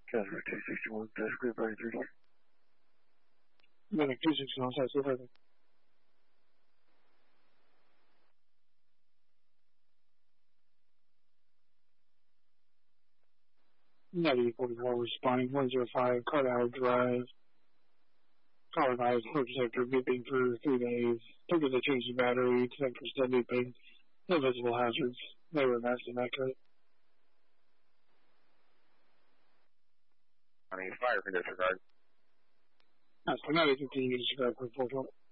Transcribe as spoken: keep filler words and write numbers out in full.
Casualty two sixty-one, dash group thirty-three. Medic two sixty-one, side two further. ninety forty-four responding, one zero five, Cardinal Drive. Caller advised, purchase sector beeping for three days. Took it to change the battery, sector still beeping. No visible hazards. They were masked and accurate. I mean, fire for disregard. That's the ninety fifteen, you disregard for four twelve.